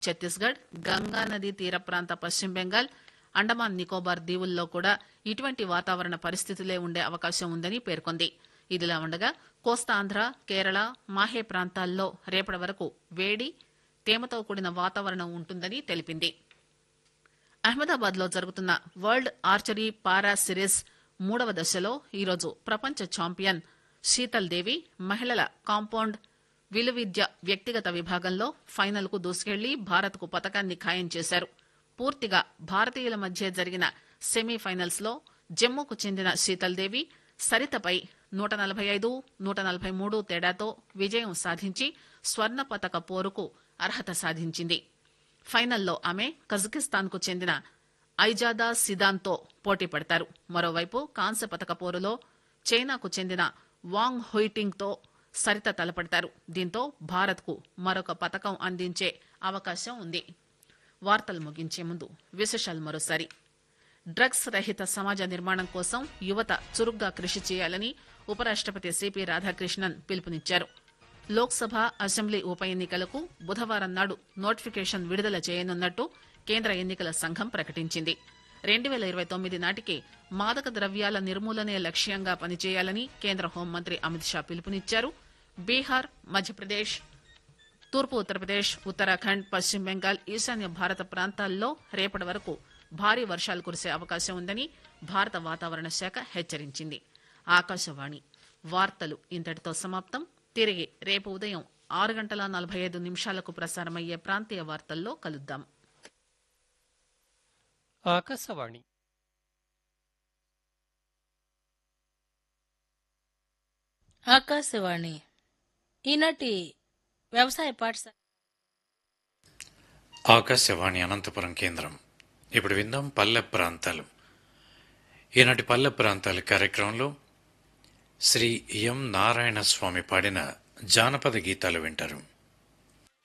ఛత్తీస్గఢ్, గంగా నదీ తీర ప్రాంత పశ్చిమ బెంగాల్, అండమాన్ నికోబార్ దీవుల్లో కూడా ఇటువంటి వాతావరణ పరిస్థితులే ఉండే అవకాశం ఉందని పేర్కొంది. ఇదిలా ఉండగా కోస్తాంధ్ర, కేరళ, మాహే ప్రాంతాల్లో రేపటి వరకు వేడి, తేమతో కూడిన వాతావరణం ఉంటుందని తెలిపింది. అహ్మదాబాద్ లో జరుగుతున్న వరల్డ్ ఆర్చరీ పారా సిరీస్ 3వ దశలో ఈరోజు ప్రపంచ ఛాంపియన్ శీతల్ దేవి మహిళల కాంపౌండ్ విలువిద్య వ్యక్తిగత విభాగంలో ఫైనల్ కు దూసుకెళ్లి భారత్ కు పతకాన్ని ఖాయం చేశారు. పూర్తిగా భారతీయుల మధ్య జరిగిన సెమీఫైనల్స్ లో జమ్మూకు చెందిన శీతల్ దేవి సరితపై 145, 143 తేడాతో విజయం సాధించి స్వర్ణ పతక పోరుకు అర్హత సాధించింది. ఫైనల్లో ఆమె కజకిస్తాన్ కు చెందిన ఐజాదా సిదాన్తో పోటీ పడతారు. మరోవైపు కాంస్య పతక పోరులో చైనాకు చెందిన వాంగ్ హుయిటింగ్ తో సరిత తలపడతారు. దీంతో భారత్ కు మరొక పతకం అందించే అవకాశం ఉంది. వార్తలు ముగించే ముందు విశేషాలు మరోసారి. డ్రగ్స్ రహిత సమాజ నిర్మాణం కోసం యువత చురుగ్గా కృషి చేయాలని ఉపరాష్టపతి సిపి రాధాకృష్ణన్ పిలుపునిచ్చారు. లోక్సభ, అసెంబ్లీ ఉప ఎన్నికలకు బుధవారం నాడు నోటిఫికేషన్ విడుదల చేయనున్నట్టు కేంద్ర ఎన్నికల సంఘం ప్రకటించింది. 2029 నాటికి మాదక ద్రవ్యాల నిర్మూలనే లక్ష్యంగా పనిచేయాలని కేంద్ర హోంమంత్రి అమిత్ షా పిలుపునిచ్చారు. బీహార్, మధ్యప్రదేశ్, తూర్పు ఉత్తరప్రదేశ్, ఉత్తరాఖండ్, పశ్చిమ బెంగాల్, ఈశాన్య భారత ప్రాంతాల్లో రేపటి వరకు భారీ వర్షాలు కురిసే అవకాశం ఉందని భారత వాతావరణ శాఖ హెచ్చరించింది. ఆకాశవాణి వార్తలు ఇంతటితో సమాప్తం. తిరిగి రేపు ఉదయం 6:45 ప్రసారమయ్యే ప్రాంతీయ వార్తల్లో కలుద్దాం. ఆకాశవాణి ఆకాశవాణి ఈనాటి వ్యవసాయ పాఠశాల ఆకాశవాణి అనంతపురం కేంద్రం. ఇప్పుడు విందాం పల్లె ప్రాంతాలు. ఈనాటి పల్లె ప్రాంతాల కార్యక్రమంలో శ్రీ ఎం నారాయణ స్వామి పాడిన జానపద గీతాలు వింటారు.